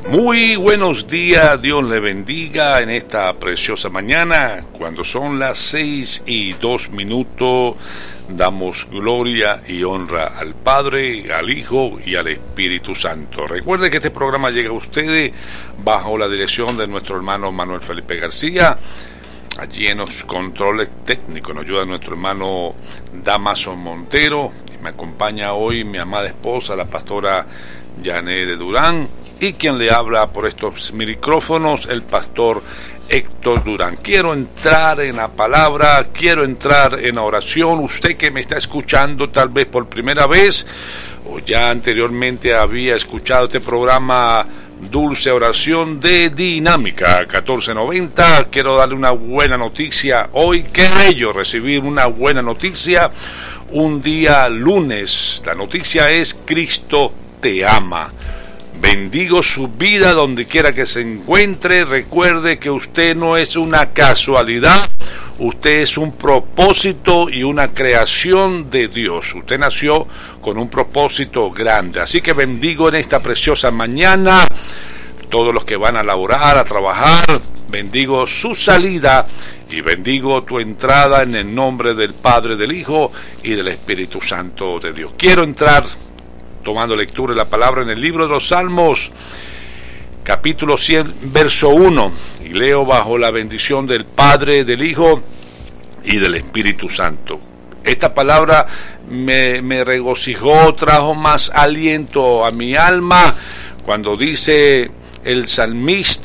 Muy buenos días, Dios le bendiga en esta preciosa mañana. Cuando son las 6:02, damos gloria y honra al Padre, al Hijo y al Espíritu Santo. Recuerde que este programa llega a ustedes bajo la dirección de nuestro hermano Manuel Felipe García. Allí en los controles técnicos nos ayuda nuestro hermano Damaso Montero. Y me acompaña hoy mi amada esposa, la pastora Yané de Durán. Y quien le habla por estos micrófonos, el pastor Héctor Durán. Quiero entrar en la palabra, quiero entrar en la oración. Usted que me está escuchando tal vez por primera vez, o ya anteriormente había escuchado este programa Dulce Oración de Dinámica 1490, quiero darle una buena noticia hoy. Qué bello recibir una buena noticia un día lunes. La noticia es: Cristo te ama. Bendigo su vida donde quiera que se encuentre. Recuerde que usted no es una casualidad, usted es un propósito y una creación de Dios. Usted nació con un propósito grande. Así que bendigo en esta preciosa mañana todos los que van a laborar, a trabajar. Bendigo su salida y bendigo tu entrada en el nombre del Padre, del Hijo y del Espíritu Santo de Dios. Quiero entrar tomando lectura de la palabra en el libro de los Salmos, capítulo 100, verso 1, y leo bajo la bendición del Padre, del Hijo y del Espíritu Santo. Esta palabra me regocijó, trajo más aliento a mi alma cuando dice el salmista: